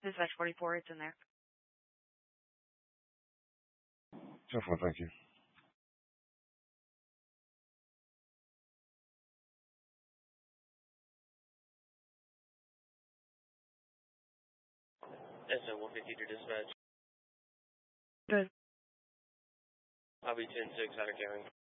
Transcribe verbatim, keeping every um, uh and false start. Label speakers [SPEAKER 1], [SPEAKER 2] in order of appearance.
[SPEAKER 1] Dispatch forty-four, it's in there.
[SPEAKER 2] ten four, thank you.
[SPEAKER 3] S O one fifty to dispatch.
[SPEAKER 1] Good.
[SPEAKER 3] I'll be ten six out of county.